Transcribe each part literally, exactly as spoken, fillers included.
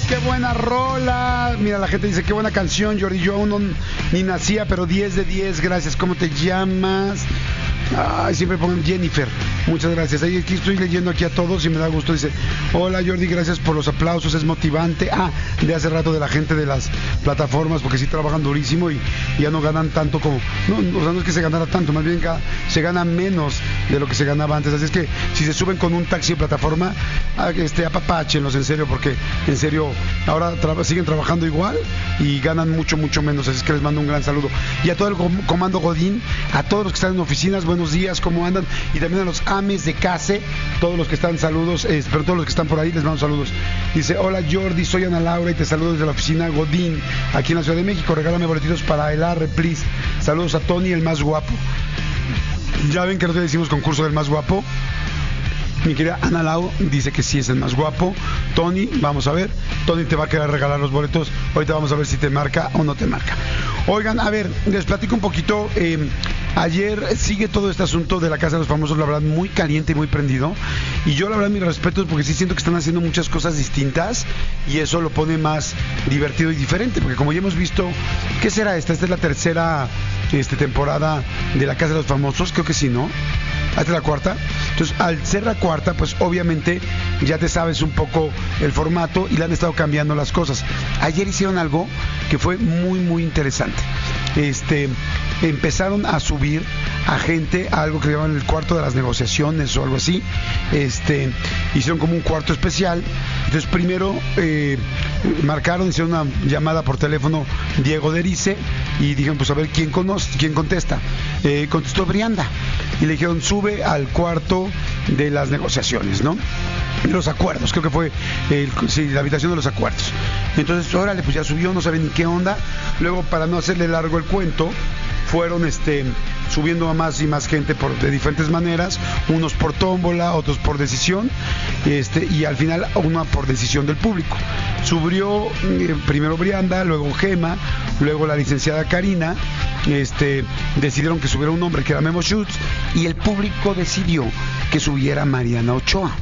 qué buena rola. Mira, la gente dice, qué buena canción, Jordi. Yo aún no, ni nacía, pero diez de diez, gracias. ¿Cómo te llamas? Ay, siempre pongan Jennifer. Muchas gracias. Ahí aquí estoy leyendo aquí a todos y me da gusto. Dice, hola Jordi, gracias por los aplausos, es motivante. Ah, de hace rato de la gente de las plataformas, porque sí trabajan durísimo y, y ya no ganan tanto como... No, o sea, no es que se ganara tanto, más bien se gana menos de lo que se ganaba antes. Así es que si se suben con un taxi de plataforma, este, apapáchenlos en serio, porque en serio ahora tra- siguen trabajando igual y ganan mucho, mucho menos. Así es que les mando un gran saludo. Y a todo el com- comando Godín, a todos los que están en oficinas, bueno, buenos días, ¿cómo andan? Y también a los ames de case, todos los que están, saludos, eh, pero todos los que están por ahí les mando saludos. Dice, hola Jordi, soy Ana Laura y te saludo desde la oficina Godín, aquí en la Ciudad de México. Regálame boletitos para el Arre, please. Saludos a Tony, el más guapo. Ya ven que nosotros decimos concurso del más guapo. Mi querida Ana Lau dice que sí es el más guapo. Tony, vamos a ver. Tony te va a querer regalar los boletos. Ahorita vamos a ver si te marca o no te marca. Oigan, a ver, les platico un poquito. Eh, ayer sigue todo este asunto de la Casa de los Famosos, la verdad, muy caliente y muy prendido. Y yo, la verdad, mis respetos, porque sí siento que están haciendo muchas cosas distintas. Y eso lo pone más divertido y diferente. Porque como ya hemos visto, ¿qué será esta? Esta es la tercera este, temporada de la Casa de los Famosos. Creo que sí, ¿no? Esta es la cuarta. Entonces, al ser la cuarta, pues obviamente ya te sabes un poco el formato y le han estado cambiando las cosas. Ayer hicieron algo que fue muy, muy interesante. Este, empezaron a subir a gente a algo que le llaman el cuarto de las negociaciones o algo así. Este, hicieron como un cuarto especial. Entonces, primero eh, marcaron, hicieron una llamada por teléfono Diego Derice y dijeron, pues a ver quién conoce, quién contesta. Eh, contestó Brianda y le dijeron, sube al cuarto de las negociaciones, ¿no? De los acuerdos, creo que fue el, sí, la habitación de los acuerdos. Entonces, órale, pues ya subió, no saben ni qué onda. Luego, para no hacerle largo el cuento, fueron este subiendo a más y más gente por, de diferentes maneras, unos por tómbola, otros por decisión, este, y al final una por decisión del público. Subió eh, primero Brianda, luego Gema, luego la licenciada Karina, este, decidieron que subiera un hombre que era Memo Schutz, y el público decidió que subiera Mariana Ochoa.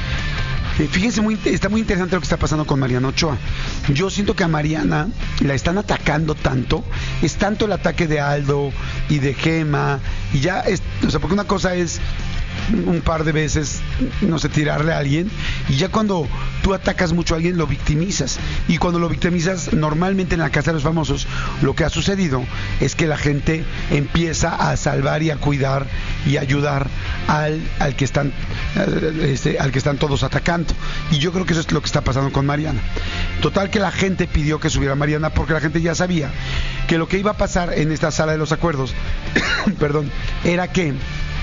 Eh, fíjense, muy, está muy interesante lo que está pasando con Mariana Ochoa. Yo siento que a Mariana la están atacando tanto, es tanto el ataque de Aldo y de Gema, y ya, es, o sea, porque una cosa es un par de veces, no sé, tirarle a alguien, y ya cuando tú atacas mucho a alguien lo victimizas, y cuando lo victimizas, normalmente en la Casa de los Famosos lo que ha sucedido es que la gente empieza a salvar y a cuidar y ayudar al, al que están este, al que están todos atacando, y yo creo que eso es lo que está pasando con Mariana. Total, que la gente pidió que subiera Mariana porque la gente ya sabía que lo que iba a pasar en esta sala de los acuerdos perdón, era que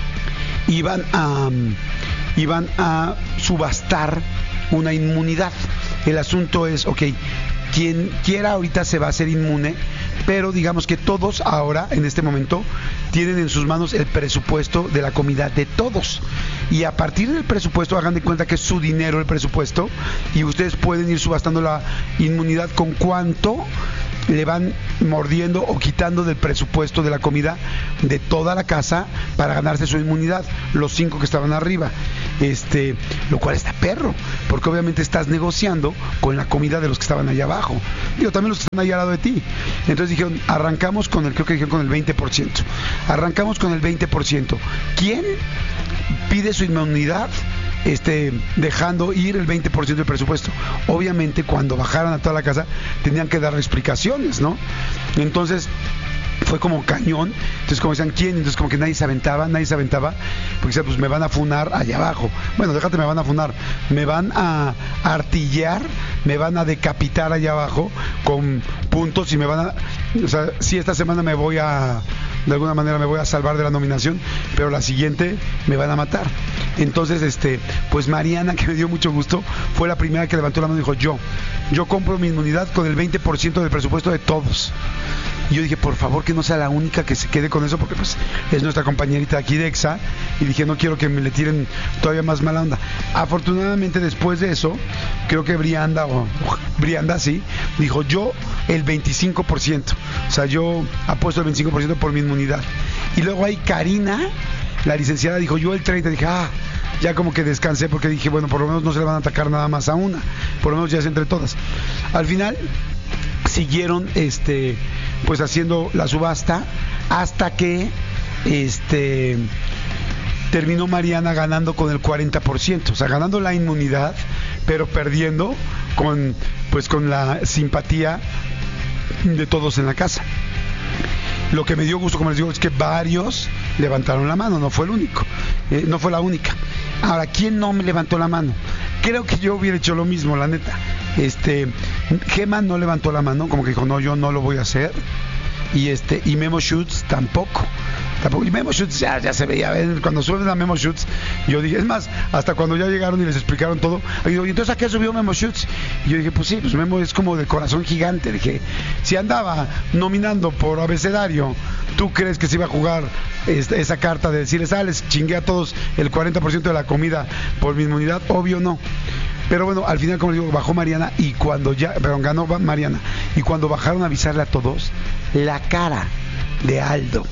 iban a iban a subastar una inmunidad. El asunto es, ok, quien quiera ahorita se va a hacer inmune, pero digamos que todos ahora, en este momento, tienen en sus manos el presupuesto de la comida de todos. Y a partir del presupuesto, hagan de cuenta que es su dinero el presupuesto, y ustedes pueden ir subastando la inmunidad con cuánto le van mordiendo o quitando del presupuesto de la comida de toda la casa para ganarse su inmunidad, los cinco que estaban arriba, este, lo cual está perro, porque obviamente estás negociando con la comida de los que estaban allá abajo, digo, también los que están allá al lado de ti. Entonces dijeron, arrancamos con el, creo que dijeron con el veinte por ciento, arrancamos con el veinte por ciento. ¿Quién pide su inmunidad? Este, dejando ir el veinte por ciento del presupuesto. Obviamente cuando bajaran a toda la casa tenían que dar explicaciones, ¿no? Entonces fue como cañón. Entonces, como decían, ¿quién? Entonces como que nadie se aventaba, nadie se aventaba, porque decían, pues me van a funar allá abajo. Bueno, déjate, me van a funar, me van a artillar, me van a decapitar allá abajo con puntos y me van a, o sea, sí, esta semana me voy a, de alguna manera me voy a salvar de la nominación, pero la siguiente me van a matar. Entonces, este, pues Mariana, que me dio mucho gusto, fue la primera que levantó la mano y dijo, yo, yo compro mi inmunidad con el veinte por ciento del presupuesto de todos. Y yo dije, por favor, que no sea la única que se quede con eso, porque pues es nuestra compañerita aquí de EXA, y dije, no quiero que me le tiren todavía más mala onda. Afortunadamente, después de eso, creo que Brianda, o Brianda, sí, dijo, yo el veinticinco por ciento. O sea, yo apuesto el veinticinco por ciento por mi inmunidad. Y luego ahí Karina, la licenciada, dijo, yo el treinta por ciento. Dije, ah, ya como que descansé porque dije, bueno, por lo menos no se le van a atacar nada más a una, por lo menos ya es entre todas. Al final siguieron este pues haciendo la subasta hasta que este terminó Mariana ganando con el cuarenta por ciento, o sea, ganando la inmunidad, pero perdiendo con pues con la simpatía de todos en la casa. Lo que me dio gusto, como les digo, es que varios levantaron la mano, no fue el único, eh, no fue la única. Ahora, ¿quién no me levantó la mano? Creo que yo hubiera hecho lo mismo, la neta. Este, Gema no levantó la mano, como que dijo, no, yo no lo voy a hacer. Y este, y Memo Shoots tampoco. Tampoco. Y Memo Shoots ya, ya se veía, cuando suben a Memo Shoots, yo dije, es más, hasta cuando ya llegaron y les explicaron todo, y digo, ¿y entonces a qué subió Memo Shoots? Y yo dije, pues sí, pues Memo es como de corazón gigante. Dije, si andaba nominando por abecedario, ¿tú crees que se iba a jugar esta, esa carta de decirles, ah, les chingué a todos el cuarenta por ciento de la comida por mi inmunidad? Obvio no. Pero bueno, al final, como les digo, bajó Mariana y cuando ya, perdón, ganó Mariana. Y cuando bajaron a avisarle a todos, la cara de Aldo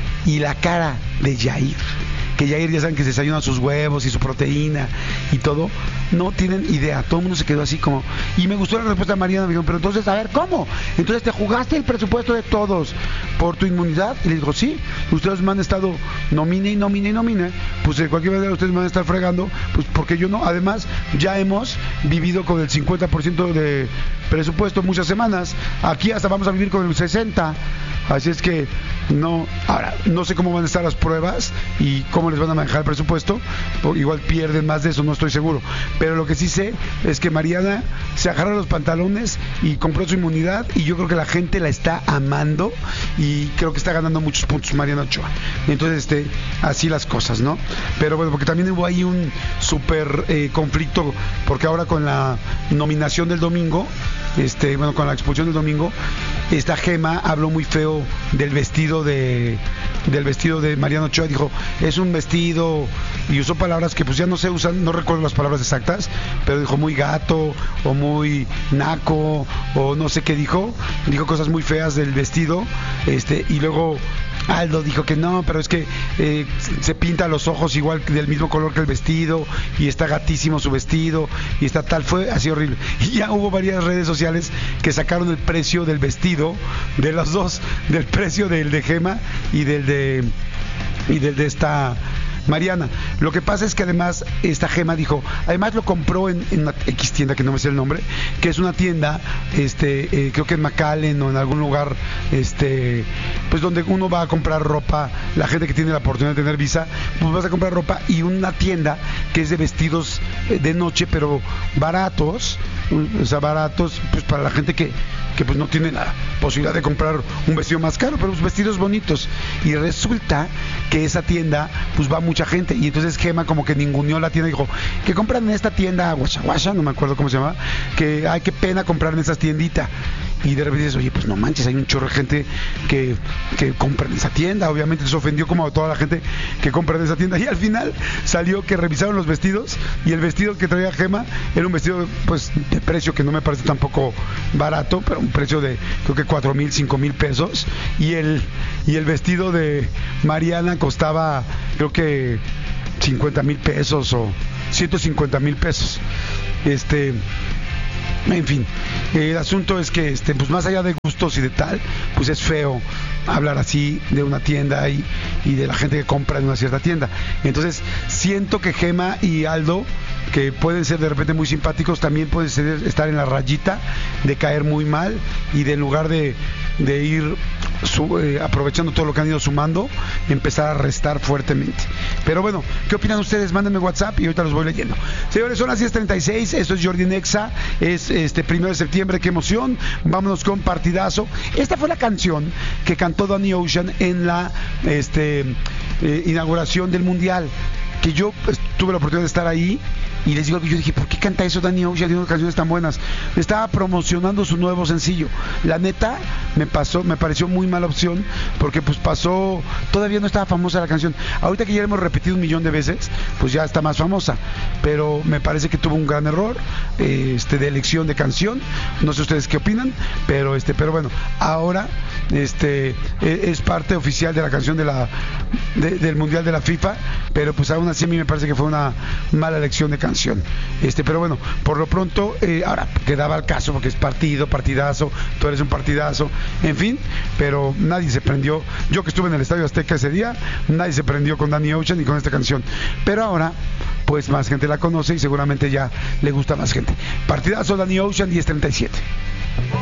y la cara de Yair, que Yair ya saben que se desayuna sus huevos y su proteína y todo, no tienen idea. Todo el mundo se quedó así como... Y me gustó la respuesta de Mariana, me dijo, pero entonces, a ver, ¿cómo? Entonces, ¿te jugaste el presupuesto de todos por tu inmunidad? Y le digo, sí, ustedes me han estado nomine y nomine y nomine, pues de cualquier manera ustedes me van a estar fregando, pues porque yo no. Además, ya hemos vivido con el cincuenta por ciento de presupuesto muchas semanas, aquí hasta vamos a vivir con el sesenta por ciento. Así es que no, ahora no sé cómo van a estar las pruebas y cómo les van a manejar el presupuesto, igual pierden más de eso, no estoy seguro, pero lo que sí sé es que Mariana se agarró los pantalones y compró su inmunidad y yo creo que la gente la está amando y creo que está ganando muchos puntos Mariana Ochoa. Entonces este, así las cosas, ¿no? Pero bueno, porque también hubo ahí un súper eh, conflicto, porque ahora con la nominación del domingo, este, bueno, con la expulsión del domingo, esta Gema habló muy feo del vestido de del vestido de Mariana Ochoa, dijo, es un vestido, y usó palabras que pues ya no se usan, no recuerdo las palabras exactas, pero dijo muy gato, o muy naco, o no sé qué dijo, dijo cosas muy feas del vestido, este, y luego Aldo dijo que no, pero es que eh, se pinta los ojos igual del mismo color que el vestido y está gatísimo su vestido y está tal, fue así horrible. Y ya hubo varias redes sociales que sacaron el precio del vestido de los dos, del precio del de Gema y del de y del de esta Mariana. Lo que pasa es que además esta Gema dijo, además lo compró en, en una X tienda que no me sé el nombre, que es una tienda, este, eh, creo que en McAllen o en algún lugar, este, pues donde uno va a comprar ropa, la gente que tiene la oportunidad de tener visa, pues vas a comprar ropa, y una tienda que es de vestidos de noche, pero baratos, o sea, baratos, pues para la gente que que pues no tiene la posibilidad de comprar un vestido más caro, pero pues vestidos bonitos. Y resulta que esa tienda pues va mucha gente, y entonces Gema como que ninguneó la tienda y dijo que compran en esta tienda Guasha Guasha, no me acuerdo cómo se llama, que ay, qué pena comprar en esas tienditas. Y de repente dices, oye, pues no manches, hay un chorro de gente que, que compra en esa tienda. Obviamente se ofendió como a toda la gente que compra en esa tienda. Y al final salió que revisaron los vestidos, y el vestido que traía Gema era un vestido pues de precio que no me parece tampoco barato, pero un precio de creo que cuatro mil, cinco mil pesos. Y el, y el vestido de Mariana costaba creo que cincuenta mil pesos o ciento cincuenta mil pesos. Este... En fin, el asunto es que este, pues más allá de gustos y de tal, pues es feo hablar así de una tienda y, y de la gente que compra en una cierta tienda. Entonces siento que Gema y Aldo, que pueden ser de repente muy simpáticos, también pueden ser, estar en la rayita de caer muy mal, y de en lugar de, de ir su, eh, aprovechando todo lo que han ido sumando, empezar a restar fuertemente. Pero bueno, ¿qué opinan ustedes? Mándenme WhatsApp y ahorita los voy leyendo. Señores, son las diez treinta y seis, esto es Jordi Nexa, es este primero de septiembre, qué emoción, vámonos con partidazo. Esta fue la canción que cantó Danny Ocean en la este eh, inauguración del Mundial, que yo pues, tuve la oportunidad de estar ahí, y les digo, yo dije, ¿por qué canta eso Danny Ocean? Tiene unas canciones tan buenas. Estaba promocionando su nuevo sencillo. La neta, me pasó, me pareció muy mala opción, porque pues pasó, todavía no estaba famosa la canción. Ahorita que ya la hemos repetido un millón de veces, pues ya está más famosa. Pero me parece que tuvo un gran error eh, este de elección de canción. No sé ustedes qué opinan, pero este, pero bueno, ahora este es parte oficial de la canción de la de, del Mundial de la FIFA, pero pues aún así a mí me parece que fue una mala elección de canción. Este, pero bueno, por lo pronto, eh, ahora quedaba el caso porque es partido, partidazo, tú eres un partidazo, en fin, pero nadie se prendió. Yo que estuve en el Estadio Azteca ese día, nadie se prendió con Danny Ocean ni con esta canción. Pero ahora, pues más gente la conoce y seguramente ya le gusta más gente. Partidazo Danny Ocean, diez treinta y siete.